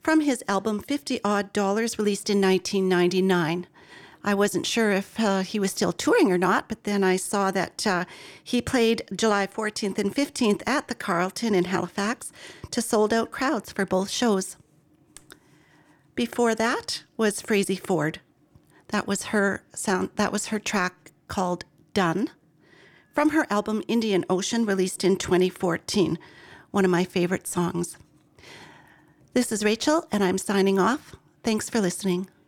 from his album 50 Odd Dollars, released in 1999. I wasn't sure if he was still touring or not, but then I saw that he played July 14th and 15th at the Carlton in Halifax to sold-out crowds for both shows. Before that was Frazey Ford. That was her track called Done, from her album Indian Ocean, released in 2014, one of my favorite songs. This is Rachel, and I'm signing off. Thanks for listening.